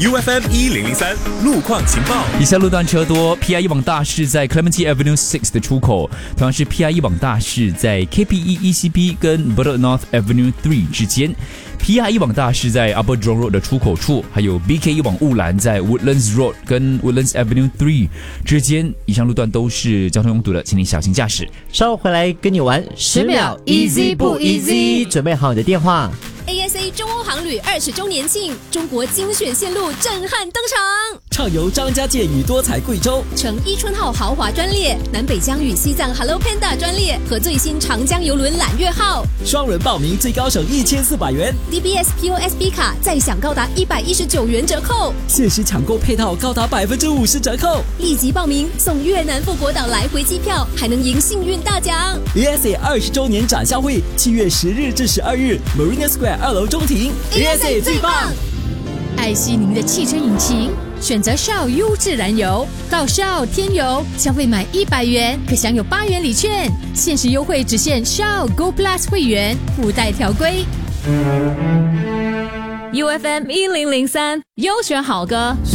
UFM 1003路况情报。 以下路段车多 ，PI 一往大市在 Clementi Avenue 6的出口，同样是 PI 一往大市在 KPE ECP 跟 Bedok North Avenue 3之间。PI 一往大市在 Upper Jurong Road 的出口处，还有 BK 一往雾兰在 Woodlands Road 跟 Woodlands Avenue 3之间，以上路段都是交通拥堵的，请你小心驾驶。 稍后回来跟你玩10秒 Easy 不 Easy， 准备好你的电话。 ASA 中欧航旅20周年庆，中国精选线路震撼登场。 畅游张家界与多彩贵州， 乘伊春号豪华专列，南北疆与西藏 Hello Panda 专列和最新长江邮轮揽月号， 双人报名最高省1400元 DBS POSB 卡再享高达119元折扣， 限时抢购配套高达50%折扣， 立即报名送越南富国岛来回机票，还能赢幸运大奖。 ASA 20周年展销会7月10日至12日 Marina Square 2楼中庭 ASA 最棒。 爱惜您的汽车引擎，选择 Shell 优质燃油，到 Shell 添油，消费满100元可享有8元礼券，限时优惠只限 Shell Go Plus 会员，附带条规。 UFM 1003优选好歌。